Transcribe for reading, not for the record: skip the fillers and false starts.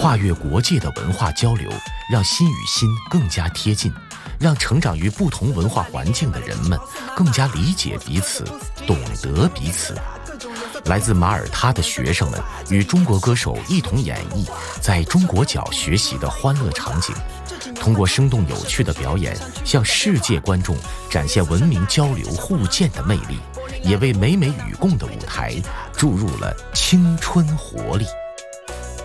跨越国界的文化交流，让心与心更加贴近，让成长于不同文化环境的人们更加理解彼此，懂得彼此。来自马耳他的学生们与中国歌手一同演绎在中国角学习的欢乐场景，通过生动有趣的表演，向世界观众展现文明交流互鉴的魅力，也为美美与共的舞台注入了青春活力。